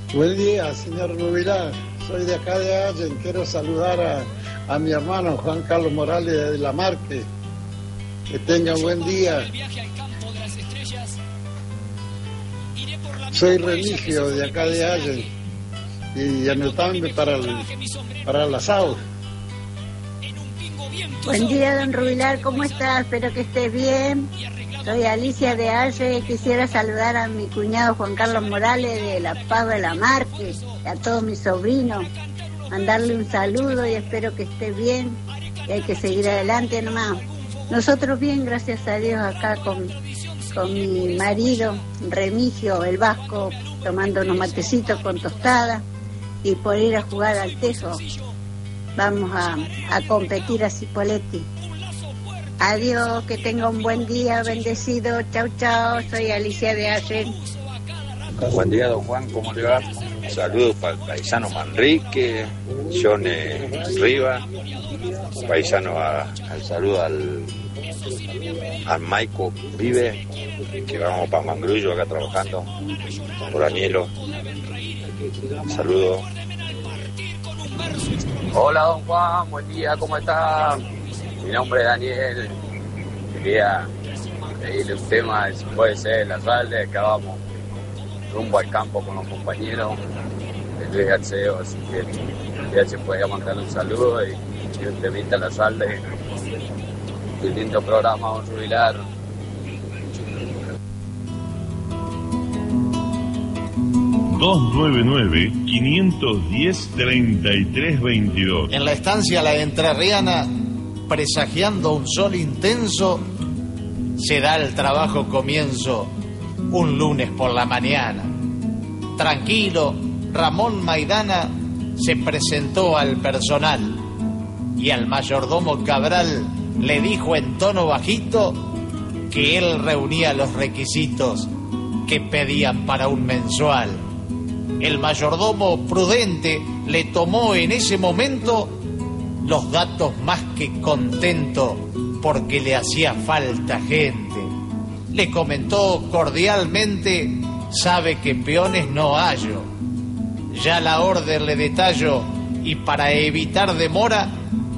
Buen día, señor Rubilar. Soy de acá de Allen. Quiero saludar a mi hermano Juan Carlos Morales de La Marque. Que tenga un buen día. Soy Remigio de acá de Allen. Y anotarme para el asado. Buen día, don Rubilar. ¿Cómo estás? Espero que estés bien. Soy Alicia de Allen. Quisiera saludar a mi cuñado Juan Carlos Morales de La Paz de La Marque, a todos mis sobrinos, mandarle un saludo y espero que esté bien, y hay que seguir adelante nomás. Nosotros bien, gracias a Dios, acá con mi marido Remigio, el vasco, tomando unos matecitos con tostada y por ir a jugar al tejo. Vamos a competir a Cipolletti. Adiós, que tenga un buen día, bendecido. Chau, chau. Soy Alicia de Allen. Buen día, don Juan, ¿cómo le va? Saludos para el paisano Manrique, John Riva, paisano al saludo al Maico Vive, que vamos para Mangrullo acá trabajando, por Anielo. Saludos. Hola, don Juan, buen día, ¿cómo está? Mi nombre es Daniel. Quería pedirle un tema, si puede ser, la salde, que vamos rumbo al campo con los compañeros de Luis Garceo, así que ya se podía mandarle un saludo y un temita a la salde. Un lindo programa, don Rubilar. ...299-510-3322... En la estancia La Entrerriana, presagiando un sol intenso, se da el trabajo comienzo un lunes por la mañana. Tranquilo, Ramón Maidana se presentó al personal y al mayordomo Cabral le dijo en tono bajito que él reunía los requisitos que pedían para un mensual. El mayordomo prudente le tomó en ese momento los datos más que contento porque le hacía falta gente. Le comentó cordialmente, sabe que peones no hallo. Ya la orden le detallo y para evitar demora,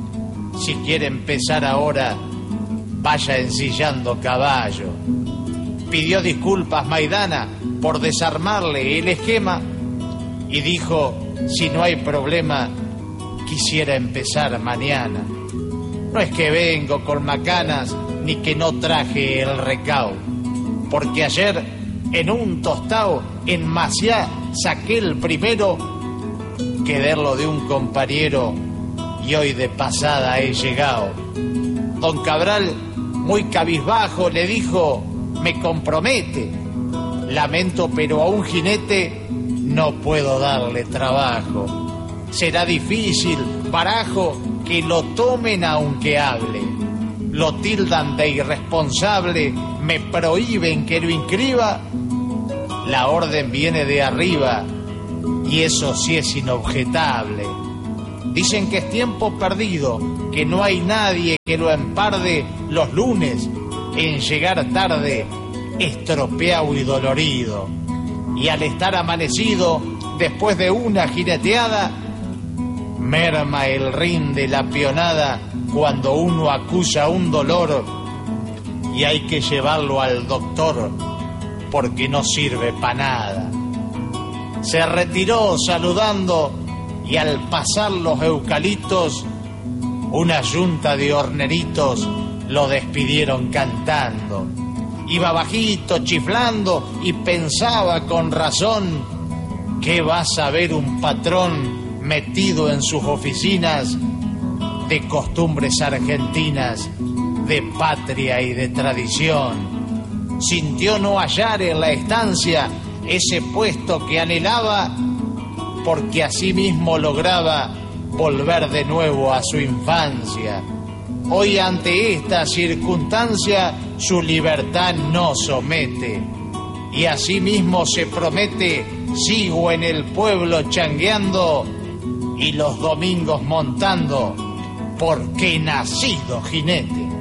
si quiere empezar ahora, vaya ensillando caballo. Pidió disculpas Maidana por desarmarle el esquema y dijo, si no hay problema, quisiera empezar mañana. No es que vengo con macanas ni que no traje el recao, porque ayer en un tostado en Maciá saqué el primero, quedarlo de un compañero y hoy de pasada he llegado. Don Cabral, muy cabizbajo, le dijo, me compromete, lamento pero a un jinete no puedo darle trabajo. Será difícil, barajo, que lo tomen aunque hable. Lo tildan de irresponsable, me prohíben que lo inscriba. La orden viene de arriba y eso sí es inobjetable. Dicen que es tiempo perdido, que no hay nadie que lo emparde los lunes en llegar tarde, estropeado y dolorido. Y al estar amanecido, después de una jineteada, merma el rin de la pionada cuando uno acusa un dolor y hay que llevarlo al doctor porque no sirve para nada. Se retiró saludando y al pasar los eucaliptos, una yunta de horneritos lo despidieron cantando. Iba bajito, chiflando y pensaba con razón, ¿qué va a saber un patrón metido en sus oficinas de costumbres argentinas, de patria y de tradición? Sintió no hallar en la estancia ese puesto que anhelaba, porque así mismo lograba volver de nuevo a su infancia. Hoy ante esta circunstancia su libertad no somete y así mismo se promete, sigo en el pueblo changueando y los domingos montando porque he nacido jinete.